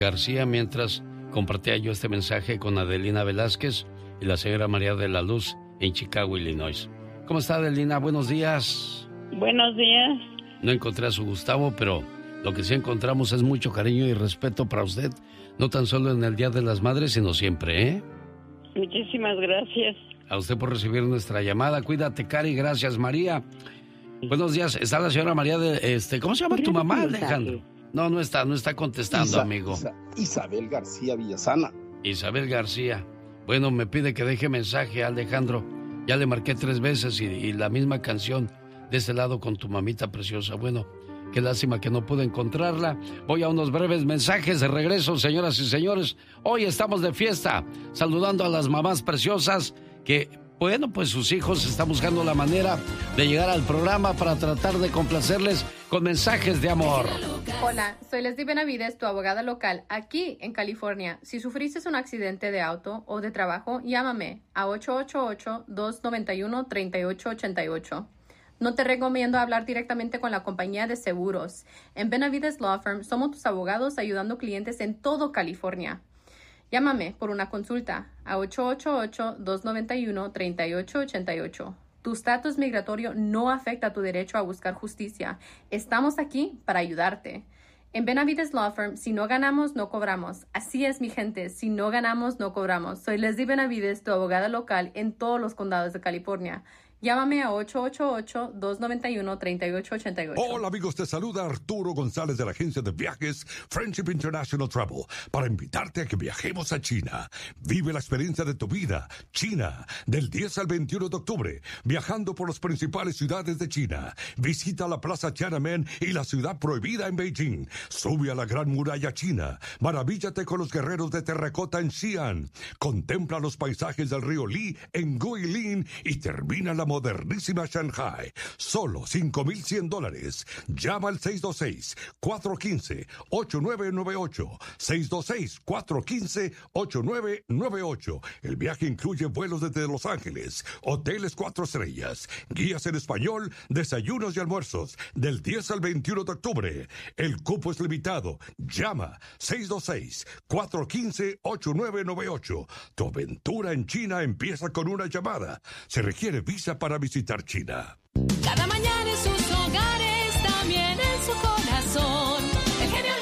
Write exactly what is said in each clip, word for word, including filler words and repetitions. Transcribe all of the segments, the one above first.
García, mientras compartía yo este mensaje con Adelina Velázquez y la señora María de la Luz en Chicago, Illinois. ¿Cómo está, Adelina? Buenos días. Buenos días. No encontré a su Gustavo, pero lo que sí encontramos es mucho cariño y respeto para usted, no tan solo en el Día de las Madres, sino siempre, ¿eh? Muchísimas gracias. A usted por recibir nuestra llamada. Cuídate, Cari. Gracias, María. Buenos días. Está la señora María de... este, ¿Cómo se llama tu mamá, Alejandro? No, no está, no está contestando, Isa, amigo. Isa, Isabel García Villasana. Isabel García. Bueno, me pide que deje mensaje, Alejandro. Ya le marqué tres veces y, y la misma canción de ese lado con tu mamita preciosa. Bueno, qué lástima que no pude encontrarla. Voy a unos breves mensajes de regreso, señoras y señores. Hoy estamos de fiesta, saludando a las mamás preciosas que, bueno, pues sus hijos están buscando la manera de llegar al programa para tratar de complacerles con mensajes de amor. Hola, soy Leslie Benavides, tu abogada local aquí en California. Si sufriste un accidente de auto o de trabajo, llámame a ocho ocho ocho, dos nueve uno, tres ocho ocho ocho. No te recomiendo hablar directamente con la compañía de seguros. En Benavides Law Firm somos tus abogados ayudando clientes en todo California. Llámame por una consulta a ocho ocho ocho, dos nueve uno, tres ocho ocho ocho. Tu estatus migratorio no afecta tu derecho a buscar justicia. Estamos aquí para ayudarte. En Benavides Law Firm, si no ganamos, no cobramos. Así es, mi gente, si no ganamos, no cobramos. Soy Leslie Benavides, tu abogada local en todos los condados de California. Llámame a ocho ocho ocho, dos nueve uno, tres ocho ocho ocho. Hola amigos, te saluda Arturo González de la agencia de viajes Friendship International Travel para invitarte a que viajemos a China. Vive la experiencia de tu vida. China, del diez al veintiuno de octubre, viajando por las principales ciudades de China. Visita la Plaza Tiananmen y la ciudad prohibida en Beijing. Sube a la Gran Muralla China. Maravíllate con los guerreros de terracota en Xi'an. Contempla los paisajes del río Li en Guilin y termina la modernísima Shanghai. Solo cinco mil cien dólares. Llama al seis dos seis, cuatro uno cinco, ocho nueve nueve ocho. seis dos seis, cuatro uno cinco, ocho nueve nueve ocho. El viaje incluye vuelos desde Los Ángeles, hoteles cuatro estrellas, guías en español, desayunos y almuerzos, del diez al veintiuno de octubre. El cupo es limitado. Llama seis dos seis, cuatro uno cinco, ocho nueve nueve ocho. Tu aventura en China empieza con una llamada. Se requiere visa para visitar China. Cada mañana en sus hogares, también en su corazón. El genio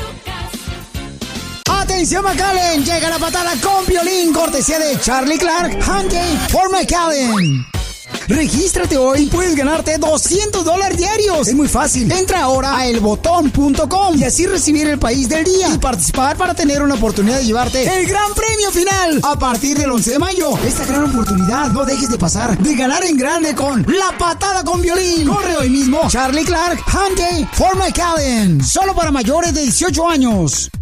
Lucas. ¡Atención, McAllen! Llega la patada con violín, cortesía de Charlie Clark, Hunting for McAllen. Regístrate hoy y puedes ganarte doscientos dólares diarios. Es muy fácil. Entra ahora a el botón punto com y así recibir el país del día y participar para tener una oportunidad de llevarte el gran premio final a partir del once de mayo. Esta gran oportunidad no dejes de pasar, de ganar en grande con la patada con violín. Corre hoy mismo. Charlie Clark, Hunting for McAllen. Solo para mayores de dieciocho años.